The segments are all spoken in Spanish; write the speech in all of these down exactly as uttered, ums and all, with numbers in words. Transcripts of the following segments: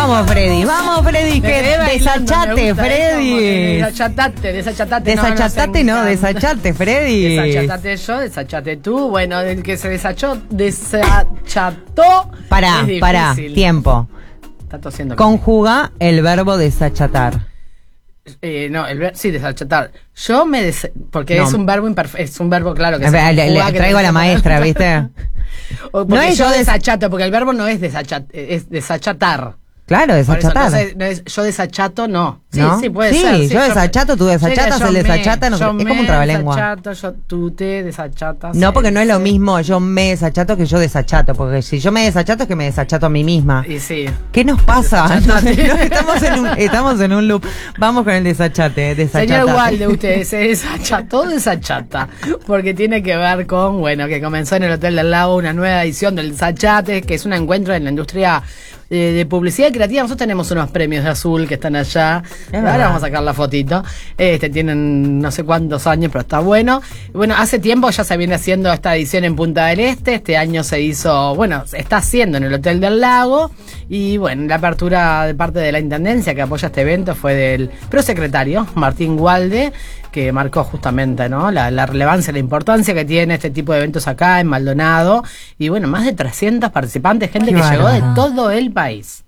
Vamos, Freddy, vamos, Freddy, que desachate, Freddy. Desachatate, desachatate. Desachatate, no, desachate, Freddy. Desachatate yo, desachate tú. Bueno, el que se desachó, desacható. Pará, pará, tiempo. Está tosiendo. Conjuga el verbo desachatar. Eh, no, el ver sí, desachatar. Yo me des porque no. es un verbo imperfecto, es un verbo claro que se le, le, le traigo a la maestra, ¿viste? No es yo desachato, porque el verbo no es desachat, es desachatar. Claro, desachatar. Eso, no es, no es, yo desachato, no. Sí, ¿no? sí, puede sí, ser. Sí, yo desachato, tú desachatas, él desachata, no, es me como un trabalengua. Yo desachato, yo, tú te desachatas. No, porque sí, no es sí. lo mismo yo me desachato que yo desachato, porque si yo me desachato es que me desachato a mí misma. Y sí. ¿Qué nos pasa? No, estamos, en un, estamos en un loop. Vamos con el desachate, desachata. Señor Walde, usted se desacható, desachata, porque tiene que ver con, bueno, que comenzó en el Hotel del Lago una nueva edición del Desachate, que es un encuentro en la industria de, de publicidad creativa. Nosotros tenemos unos premios de azul que están allá. Es Ahora verdad. vamos a sacar la fotito. Este tienen no sé cuántos años, pero está bueno. Bueno, hace tiempo ya se viene haciendo esta edición en Punta del Este. Este año se hizo, bueno, se está haciendo en el Hotel del Lago. Y bueno, la apertura de parte de la Intendencia que apoya este evento fue del prosecretario Martín Walde, que marcó justamente, ¿no?, la, la relevancia, la importancia que tiene este tipo de eventos acá en Maldonado. Y bueno, más de trescientos participantes, gente Qué que bárbaro. llegó de todo el país.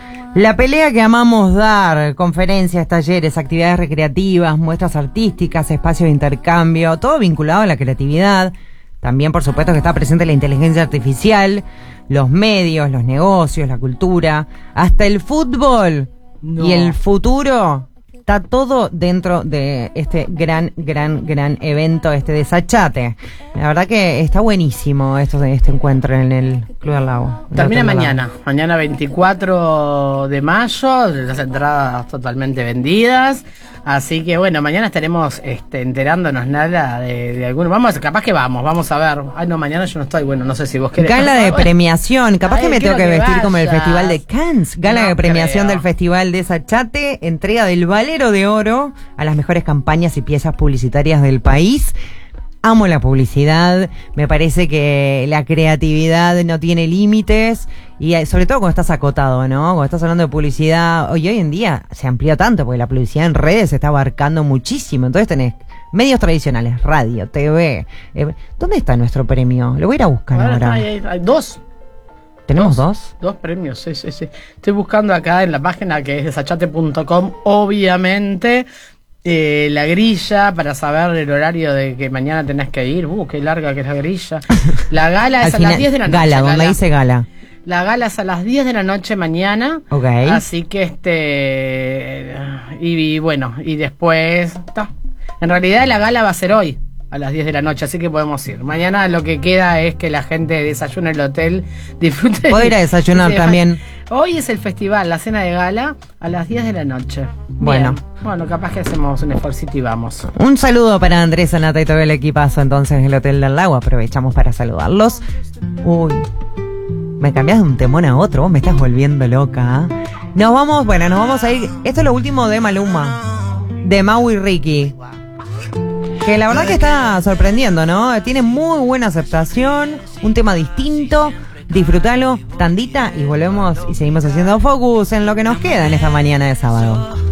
La pelea que amamos dar, conferencias, talleres, actividades recreativas, muestras artísticas, espacios de intercambio, todo vinculado a la creatividad. También, por supuesto, que está presente la inteligencia artificial, los medios, los negocios, la cultura, hasta el fútbol No. y el futuro. Está todo dentro de este gran, gran, gran evento, este desachate. La verdad que está buenísimo esto, este encuentro en el Club del Lago. Termina mañana, mañana veinticuatro de mayo, las entradas totalmente vendidas, así que bueno, mañana estaremos este, enterándonos nada de, de alguno, vamos, capaz que vamos, vamos a ver, ay no, mañana yo no estoy, bueno, no sé si vos querés. Gala de Bueno, premiación, capaz ay, que me quiero tengo que que vestir como el vayas. Festival de Cannes, gala No de premiación creo. del Festival Desachate, entrega del Valero de Oro a las mejores campañas y piezas publicitarias del país. Amo la publicidad, me parece que la creatividad no tiene límites y eh, sobre todo cuando estás acotado, ¿no? Cuando estás hablando de publicidad, hoy, hoy en día se amplió tanto porque la publicidad en redes se está abarcando muchísimo, entonces tenés medios tradicionales, radio, T V. Eh, ¿Dónde está nuestro premio? Lo voy a ir a buscar ahora ahora. está, hay, hay dos. ¿Tenemos dos? Dos premios, sí, sí, sí. Estoy buscando acá en la página que es desachate punto com, obviamente, eh, la grilla para saber el horario de que mañana tenés que ir. Uh, qué larga que es la grilla. La gala es Al a las final, diez de la noche. Gala, donde gala. dice gala. La gala es a las diez de la noche mañana. Ok. Así que este. Y, y bueno, y después. Ta. En realidad la gala va a ser hoy, a las diez de la noche, así que podemos ir. Mañana lo que queda es que la gente desayune en el hotel, disfrute. Puedo ir a desayunar Sí, también. Hoy es el festival, la cena de gala, a las diez de la noche. Bueno. Bien. Bueno, capaz que hacemos un esfuercito y vamos. Un saludo para Andrés, Anata y todo el equipazo entonces del Hotel del Lago. Aprovechamos para saludarlos. Uy, me cambias de un temón a otro, vos me estás volviendo loca. ¿eh? Nos vamos, bueno, nos vamos a ir. Esto es lo último de Maluma, de Mau y Ricky. Que la verdad que está sorprendiendo, ¿no? Tiene muy buena aceptación, un tema distinto. Disfrútalo, tandita, y volvemos y seguimos haciendo focus en lo que nos queda en esta mañana de sábado.